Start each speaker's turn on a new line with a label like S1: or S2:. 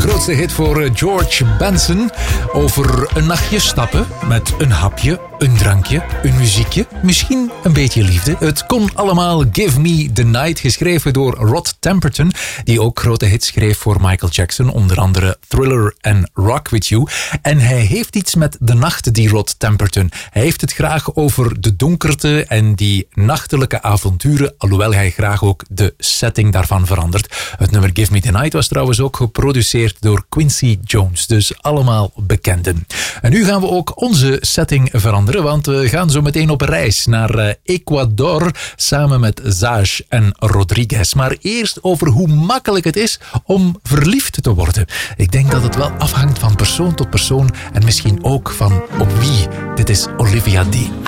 S1: grootste hit voor George Benson. Over een nachtje stappen met een hapje, een drankje, een muziekje, misschien een beetje liefde. Het kon allemaal. Give Me The Night, geschreven door Rod Temperton, die ook grote hits schreef voor Michael Jackson, onder andere Thriller en Rock With You. En hij heeft iets met de nacht, die Rod Temperton. Hij heeft het graag over de donkerte en die nachtelijke avonturen, alhoewel hij graag ook de setting daarvan verandert. Het nummer Give Me The Night was trouwens ook geproduceerd door Quincy Jones, dus allemaal bekenden. En nu gaan we ook onze setting veranderen, want we gaan zo meteen op reis naar Ecuador samen met Zaj en Rodriguez. Maar eerst over hoe makkelijk het is om verliefd te worden. Ik denk dat het wel afhangt van persoon tot persoon en misschien ook van op wie. Dit is Olivia Dean.